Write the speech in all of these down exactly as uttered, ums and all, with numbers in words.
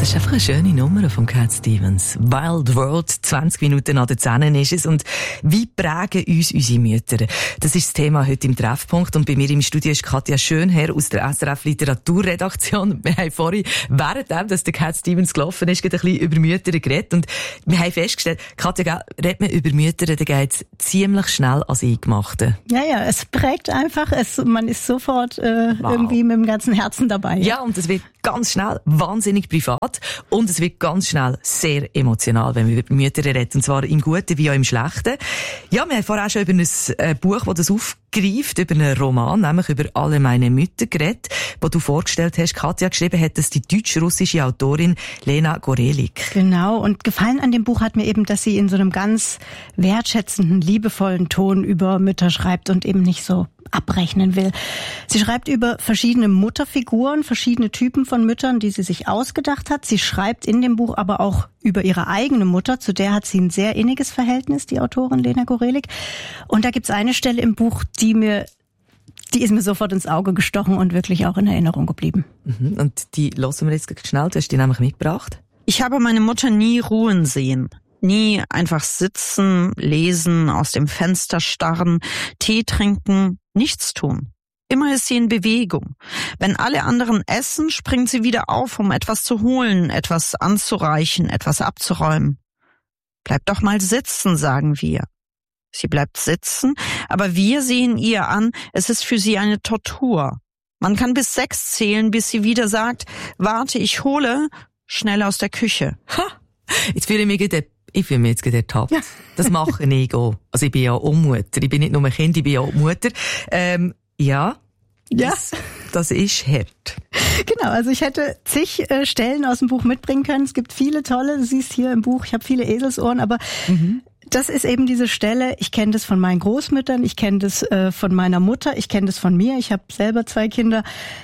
Das ist einfach eine schöne Nummer von Cat Stevens. Wild World, zwanzig Minuten nach der zehn ist es. Und wie prägen uns unsere Mütter? Das ist das Thema heute im Treffpunkt. Und bei mir im Studio ist Katja Schönherr aus der S R F Literaturredaktion. Wir haben vorhin, währenddem, dass der Cat Stevens gelaufen ist, ein bisschen über Mütter geredet. Und wir haben festgestellt, Katja, redet man über Mütter, dann geht es ziemlich schnell ans Eingemachte. Ja, ja, es prägt einfach. Es, man ist sofort äh, wow. irgendwie mit dem ganzen Herzen dabei. Ja, ja, und es wird ganz schnell wahnsinnig privat. Und es wird ganz schnell sehr emotional, wenn wir über Mütter reden. Und zwar im Guten wie auch im Schlechten. Ja, wir haben vorher auch schon über ein Buch, das das aufgreift, über einen Roman, nämlich über «Alle meine Mütter» geredet, wo du vorgestellt hast. Katja geschrieben hat, dass die deutsch-russische Autorin Lena Gorelik. Genau. Und gefallen an dem Buch hat mir eben, dass sie in so einem ganz wertschätzenden, liebevollen Ton über Mütter schreibt und eben nicht so abrechnen will. Sie schreibt über verschiedene Mutterfiguren, verschiedene Typen von Müttern, die sie sich ausgedacht hat. Sie schreibt in dem Buch aber auch über ihre eigene Mutter, zu der hat sie ein sehr inniges Verhältnis, die Autorin Lena Gorelik. Und da gibt's eine Stelle im Buch, die mir, die ist mir sofort ins Auge gestochen und wirklich auch in Erinnerung geblieben. Mhm. Und die hören wir jetzt schnell, du hast die nämlich mitgebracht. Ich habe meine Mutter nie ruhen sehen. Nie einfach sitzen, lesen, aus dem Fenster starren, Tee trinken, nichts tun. Immer ist sie in Bewegung. Wenn alle anderen essen, springt sie wieder auf, um etwas zu holen, etwas anzureichen, etwas abzuräumen. Bleib doch mal sitzen, sagen wir. Sie bleibt sitzen, aber wir sehen ihr an, es ist für sie eine Tortur. Man kann bis sechs zählen, bis sie wieder sagt, warte, ich hole, schnell aus der Küche. Ha! Jetzt fühle ich mich gerade Ich fühle mich jetzt gerade ertappt. Ja. Das mache ich auch. Also ich bin ja auch Mutter. Ich bin nicht nur ein Kind, ich bin auch Mutter. Ähm, ja. Ja. Das, das ist hart. Genau, also ich hätte zig äh, Stellen aus dem Buch mitbringen können. Es gibt viele tolle, du siehst hier im Buch, ich habe viele Eselsohren, aber mhm. das ist eben diese Stelle, ich kenne das von meinen Großmüttern, ich kenne das äh, von meiner Mutter, ich kenne das von mir, ich habe selber zwei Kinder.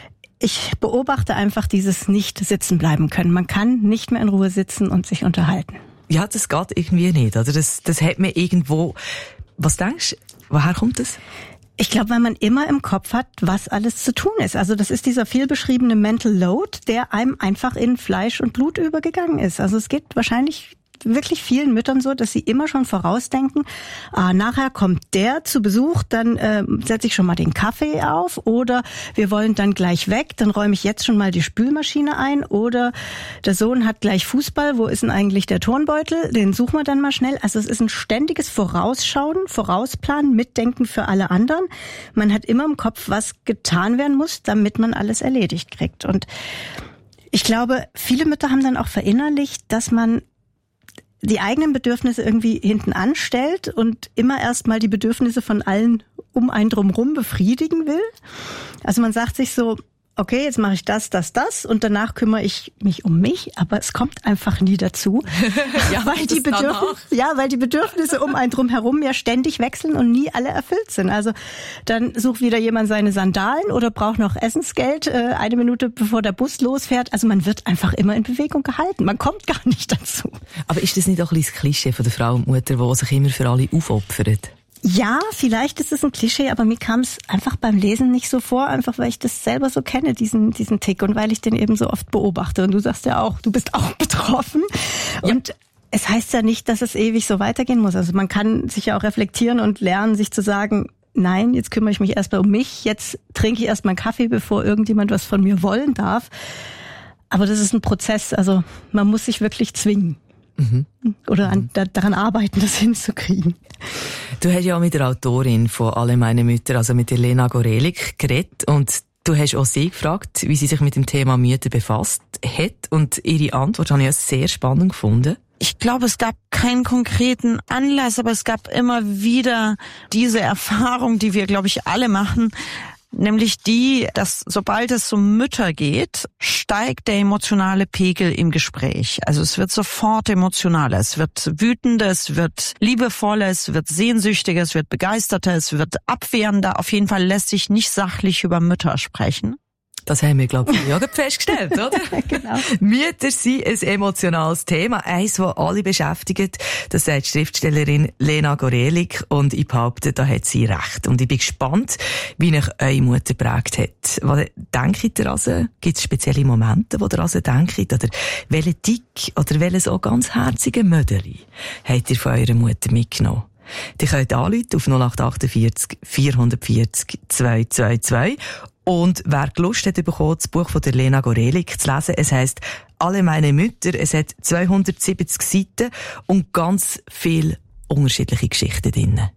Ich beobachte einfach dieses nicht sitzen bleiben können. Man kann nicht mehr in Ruhe sitzen und sich unterhalten. Ja, das geht irgendwie nicht. Also das, das hat mir irgendwo. Was denkst du? Woher kommt das? Ich glaube, weil man immer im Kopf hat, was alles zu tun ist. Also das ist dieser vielbeschriebene Mental Load, der einem einfach in Fleisch und Blut übergegangen ist. Also es geht wahrscheinlich wirklich vielen Müttern so, dass sie immer schon vorausdenken, ah, nachher kommt der zu Besuch, dann äh, setze ich schon mal den Kaffee auf oder wir wollen dann gleich weg, dann räume ich jetzt schon mal die Spülmaschine ein oder der Sohn hat gleich Fußball, wo ist denn eigentlich der Turnbeutel, den suchen wir dann mal schnell. Also es ist ein ständiges Vorausschauen, Vorausplanen, Mitdenken für alle anderen. Man hat immer im Kopf, was getan werden muss, damit man alles erledigt kriegt. Und ich glaube, viele Mütter haben dann auch verinnerlicht, dass man die eigenen Bedürfnisse irgendwie hinten anstellt und immer erst mal die Bedürfnisse von allen um einen drumherum befriedigen will. Also man sagt sich so, okay, jetzt mache ich das, das, das und danach kümmere ich mich um mich, aber es kommt einfach nie dazu, ja, weil die Bedürfnisse, ja, weil die Bedürfnisse um einen drumherum ja ständig wechseln und nie alle erfüllt sind. Also dann sucht wieder jemand seine Sandalen oder braucht noch Essensgeld äh, eine Minute bevor der Bus losfährt. Also man wird einfach immer in Bewegung gehalten. Man kommt gar nicht dazu. Aber ist das nicht auch ein bisschen das Klischee von der Frau und Mutter, die sich immer für alle aufopfert? Ja, vielleicht ist es ein Klischee, aber mir kam es einfach beim Lesen nicht so vor, einfach weil ich das selber so kenne, diesen diesen Tick und weil ich den eben so oft beobachte. Und du sagst ja auch, du bist auch betroffen. Ja. Und es heißt ja nicht, dass es ewig so weitergehen muss. Also man kann sich ja auch reflektieren und lernen, sich zu sagen, nein, jetzt kümmere ich mich erstmal um mich, jetzt trinke ich erstmal einen Kaffee, bevor irgendjemand was von mir wollen darf. Aber das ist ein Prozess, also man muss sich wirklich zwingen. Mhm. Oder an, da, daran arbeiten, das hinzukriegen. Du hast ja auch mit der Autorin von «Alle meine Mütter», also mit der Lena Gorelik, geredet und du hast auch sie gefragt, wie sie sich mit dem Thema Mütter befasst hat und ihre Antwort habe ich auch sehr spannend gefunden. Ich glaube, es gab keinen konkreten Anlass, aber es gab immer wieder diese Erfahrung, die wir, glaube ich, alle machen, nämlich die, dass sobald es um Mütter geht, steigt der emotionale Pegel im Gespräch. Also es wird sofort emotionaler, es wird wütender, es wird liebevoller, es wird sehnsüchtiger, es wird begeisterter, es wird abwehrender. Auf jeden Fall lässt sich nicht sachlich über Mütter sprechen. Das haben wir, glaube ich, ja festgestellt, oder? Genau. Mütter sind ein emotionales Thema. Eins, das alle beschäftigt. Das sagt die Schriftstellerin Lena Gorelik. Und ich behaupte, da hat sie recht. Und ich bin gespannt, wie euch eure Mutter geprägt hat. Was denkt ihr also? Gibt es spezielle Momente, wo ihr also denkt? Oder welche dick oder welche so ganz herzige Möderli habt ihr von eurer Mutter mitgenommen? Die könnt anrufen auf null acht achtundvierzig vierhundertvierzig zweihundertzweiundzwanzig. Und wer Lust hat bekommen, das Buch von der Lena Gorelik zu lesen, es heisst «Alle meine Mütter», es hat zweihundertsiebzig Seiten und ganz viele unterschiedliche Geschichten drin.